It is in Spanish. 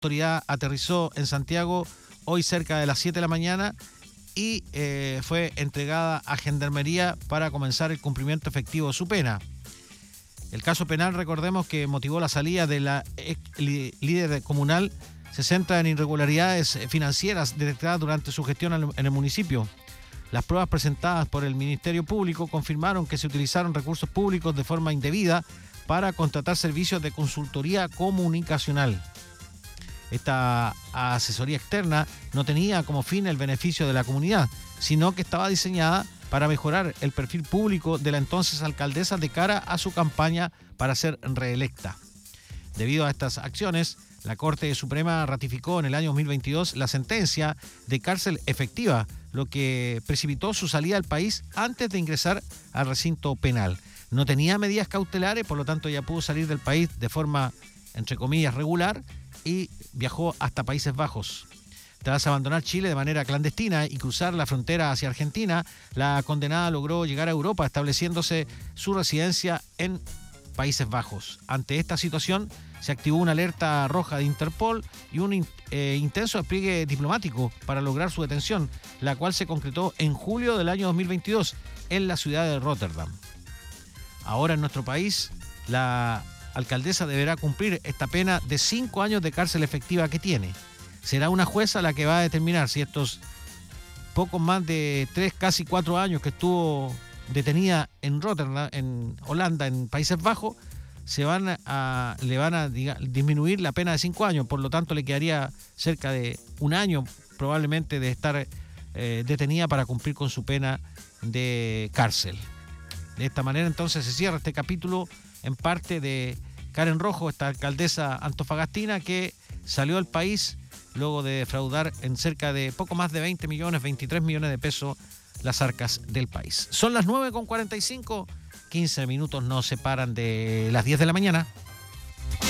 autoridad aterrizó en Santiago hoy cerca de las 7 de la mañana y fue entregada a Gendarmería para comenzar el cumplimiento efectivo de su pena. El caso penal, recordemos que motivó la salida de la líder comunal, se centra en irregularidades financieras detectadas durante su gestión en el municipio. Las pruebas presentadas por el Ministerio Público confirmaron que se utilizaron recursos públicos de forma indebida para contratar servicios de consultoría comunicacional. Esta asesoría externa no tenía como fin el beneficio de la comunidad, sino que estaba diseñada para mejorar el perfil público de la entonces alcaldesa de cara a su campaña para ser reelecta. Debido a estas acciones, la Corte Suprema ratificó en el año 2022 la sentencia de cárcel efectiva, lo que precipitó su salida al país antes de ingresar al recinto penal. No tenía medidas cautelares, por lo tanto ya pudo salir del país de forma, entre comillas, regular y viajó hasta Países Bajos. Tras abandonar Chile de manera clandestina y cruzar la frontera hacia Argentina, la condenada logró llegar a Europa, estableciéndose su residencia en Países Bajos. Ante esta situación, se activó una alerta roja de Interpol y un intenso despliegue diplomático para lograr su detención, la cual se concretó en julio del año 2022 en la ciudad de Rotterdam. Ahora en nuestro país, la alcaldesa deberá cumplir esta pena de 5 años de cárcel efectiva que tiene. Será una jueza la que va a determinar si estos poco más de 3, casi 4 años que estuvo detenida en Rotterdam, en Holanda, en Países Bajos, le van a disminuir la pena de 5 años, por lo tanto le quedaría cerca de un año probablemente de estar detenida para cumplir con su pena de cárcel. De esta manera entonces se cierra este capítulo en parte de Karen Rojo, esta alcaldesa antofagastina que salió al país luego de defraudar en cerca de poco más de 20 millones, 23 millones de pesos las arcas del país. Son las 9:45, 15 minutos nos separan de las 10 de la mañana.